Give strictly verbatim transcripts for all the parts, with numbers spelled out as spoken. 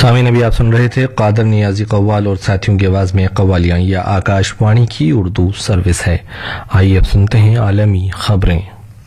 सामीन अभी आप सुन रहे थे कादर नियाजी कव्वाल और साथियों की आवाज में कव्वालियां। यह आकाशवाणी की उर्दू सर्विस है। आइए अब सुनते हैं आलमी खबरें।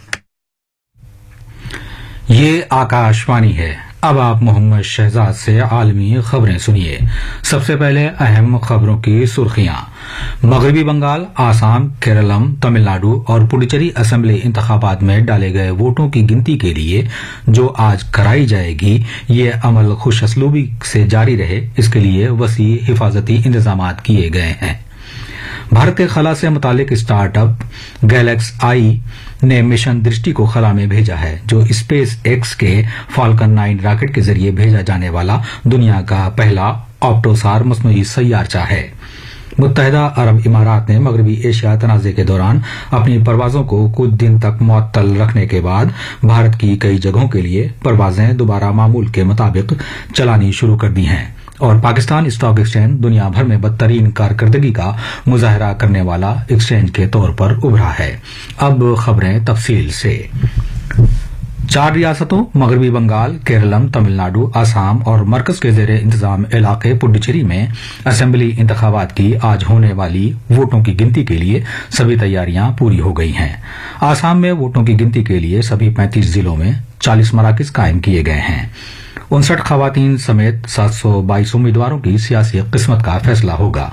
ये आकाशवाणी है। अब आप मोहम्मद शहजाद से आलमी खबरें सुनिए। सबसे पहले अहम खबरों की सुर्खियां। मगरबी बंगाल, आसाम, केरलम, तमिलनाडु और पुडुचेरी असेंबली इंतखाबात में डाले गए वोटों की गिनती के लिए जो आज कराई जाएगी, ये अमल खुशअस्लूबी से जारी रहे, इसके लिए वसी हिफाजती इंतजाम किए गए हैं। भारत के खला से मुतालिक स्टार्टअप गैलेक्स आई ने मिशन दृष्टि को खला में भेजा है, जो स्पेस एक्स के फाल्कन नाइन रॉकेट के जरिए भेजा जाने वाला दुनिया का पहला ऑप्टोसार मसनूई सैयारचा है। मुत्तहिदा अरब इमारात ने मगरबी एशिया तनाज़े के दौरान अपनी परवाजों को कुछ दिन तक मुअत्तल रखने के बाद भारत की कई जगहों के लिए परवाजें दोबारा मामूल के मुताबिक चलानी शुरू कर दी हैं और पाकिस्तान स्टॉक एक्सचेंज दुनिया भर में बदतरीन कारकर्दगी का मुजाहरा करने वाला एक्सचेंज के तौर पर उभरा है। अब खबरें तफसील से। चार रियासतों मगरबी बंगाल, केरलम, तमिलनाडु, आसाम और मरकज के जेर इंतजाम इलाके पुडुचेरी में असेंबली इंतखाबात की आज होने वाली वोटों की गिनती के लिए सभी तैयारियां पूरी हो गई हैं। आसाम में वोटों की गिनती के लिए सभी पैंतीस जिलों में चालीस मराकज कायम किए गए हैं। उनसठ खवातीन समेत सात सौ बाईस उम्मीदवारों की सियासी किस्मत का फैसला होगा।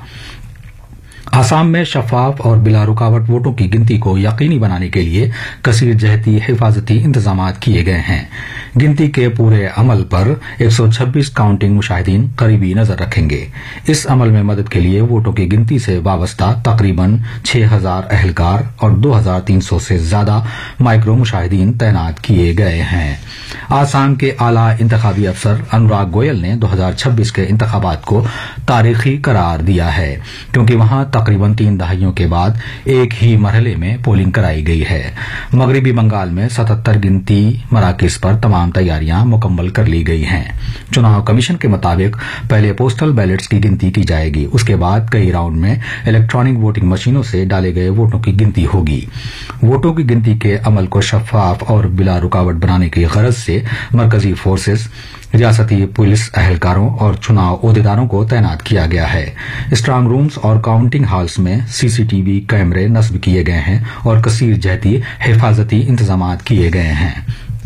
आसाम में शफाफ और बिला रुकावट वोटों की गिनती को यकीनी बनाने के लिए कसीर जहती हिफाजती इंतजाम किए गए हैं। गिनती के पूरे अमल पर एक सौ छब्बीस काउंटिंग मुशाहिदीन करीबी नजर रखेंगे। इस अमल में मदद के लिए वोटों की गिनती से वाबस्ता तकरीबन छह हजार अहलकार और दो हजार तीन सौ से ज्यादा माइक्रो मुशाहिदीन तैनात किए गए हैं। आसाम के आला इंतखाबी अफसर अनुराग गोयल ने दो हजार छब्बीस के इंतखाबात को तारीखी करार दिया है, क्योंकि वहां तकरीबन तीन दहाइयों के बाद एक ही मरहले में पोलिंग कराई गई है। मगरबी बंगाल में सतहत्तर गिनती मराकज पर तमाम तैयारियां मुकम्मल कर ली गई हैं। चुनाव कमीशन के मुताबिक पहले पोस्टल बैलेट्स की गिनती की जाएगी, उसके बाद कई राउंड में इलेक्ट्रॉनिक वोटिंग मशीनों से डाले गए वोटों की गिनती होगी। वोटों की गिनती के अमल को शफाफ और बिला रुकावट बनाने की गरज से मरकजी फोर्सेस, रियासती पुलिस एहलकारों और चुनाव ओहदेदारों को तैनात किया गया है। स्ट्रांग रूम्स और काउंटिंग हॉल्स में सीसीटीवी कैमरे नस्ब किए गए हैं और कसीर जहती हिफाजती इंतजाम किए गए हैं।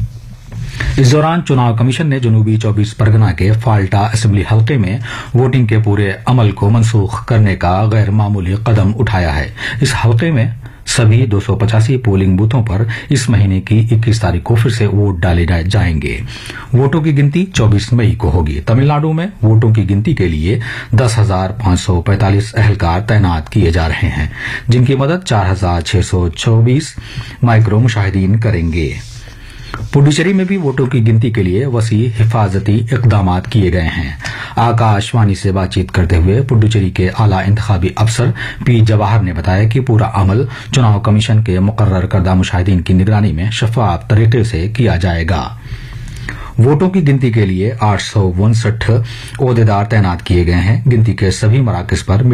इस दौरान चुनाव कमीशन ने जनूबी चौबीस परगना के फाल्टा असेंबली हल्के में वोटिंग के पूरे अमल को मनसूख करने का गैर मामूली कदम उठाया है। इस हल्के में सभी दो सौ पचासी पोलिंग बूथों पर इस महीने की इक्कीस तारीख को फिर से वोट डाले जाएंगे। वोटों की गिनती चौबीस मई को होगी। तमिलनाडु में वोटों की गिनती के लिए दस हजार पांच सौ पैंतालीस अहलकार तैनात किए जा रहे हैं, जिनकी मदद चार हजार छह सौ चौबीस माइक्रो मुशाहिदीन करेंगे। पुडुचेरी में भी वोटों की गिनती के लिए वसी हिफाजती इकदाम किए गए हैं। आकाशवाणी से बातचीत करते हुए पुडुचेरी के आला इंतखाबी अफसर पी जवाहर ने बताया कि पूरा अमल चुनाव कमीशन के मुकर्रर करदा मुशाहिदीन की निगरानी में शफाफ तरीके से किया जाएगा। वोटों की गिनती के लिए आठ सौ उनसठ ओहदेदार तैनात किए गए हैं। गिनती के सभी मराकज पर